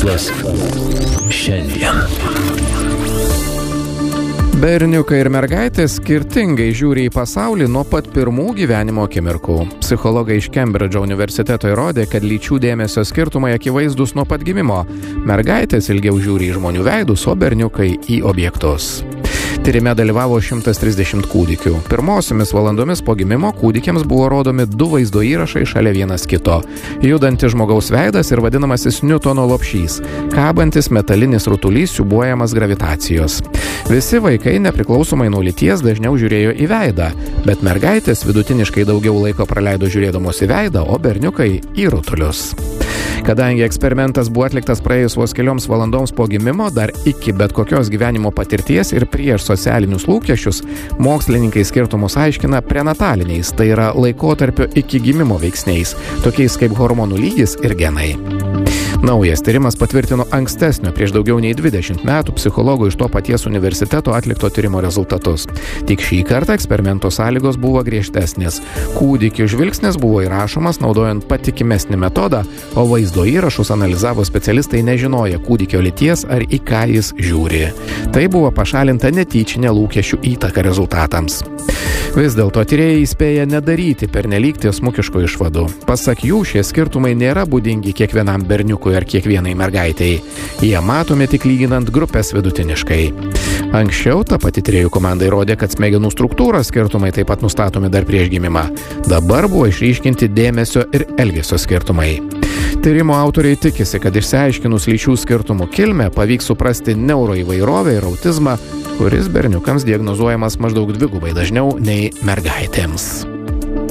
Mokslas šiandien. Berniukai ir mergaitės skirtingai žiūri į pasaulį nuo pat pirmų gyvenimo akimirkų. Psichologai iš Kembridžo universiteto įrodė, kad lyčių dėmesio skirtumai akivaizdus nuo pat gimimo. Mergaitės ilgiau žiūri į žmonių veidus, o berniukai į objektus. Tyrime dalyvavo 130 kūdikių. Pirmosiomis valandomis po gimimo kūdikiams buvo rodomi 2 vaizdo įrašai šalia vienas kito. Judantis žmogaus veidas ir vadinamasis Niutono lopšys, kabantis metalinis rutulys siūbuojamas gravitacijos. Visi vaikai nepriklausomai nuo lyties dažniau žiūrėjo į veidą, bet mergaitės vidutiniškai daugiau laiko praleido žiūrėdamos į veidą, o berniukai į rutulius. Kadangi eksperimentas buvo atliktas praėjus vos kelioms valandoms po gimimo, dar iki bet kokios gyvenimo patirties ir prieš socialinius lūkesčius, mokslininkai skirtumus aiškina prenataliniais, tai yra laikotarpio iki gimimo veiksniais, tokiais kaip hormonų lygis ir genai. Naujas tyrimas patvirtino ankstesnio prieš daugiau nei 20 metų psichologų iš to paties universiteto atlikto tyrimo rezultatus. Tik šį kartą eksperimento sąlygos buvo griežtesnės. Kūdikių žvilgsnis buvo įrašomas naudojant patikimesnį metodą, o vaizdo įrašus analizavo specialistai nežinoję kūdikio lyties ar į ką jis žiūri. Tai buvo pašalinta netyčinė lūkesčių įtaka rezultatams. Vis dėlto tyrėjai įspėja nedaryti pernelyg tiesmukiškų išvadų. Pasak jų, šie skirtumai nėra būdingi kiekvienam berniukui ar kiekvienai mergaitei. Jie matomi tik lyginant grupės vidutiniškai. Anksčiau ta pati tyrėjų komanda įrodė, kad smegenų struktūros skirtumai taip pat nustatomi dar prieš gimimą. Dabar buvo išryškinti dėmesio ir elgesio skirtumai. Tyrimo autoriai tikisi, kad išsiaiškinus lyčių skirtumų kilmę pavyks suprasti neuroįvairovę ir autizmą, kuris berniukams diagnozuojamas maždaug 2 dažniau nei mergaitėms.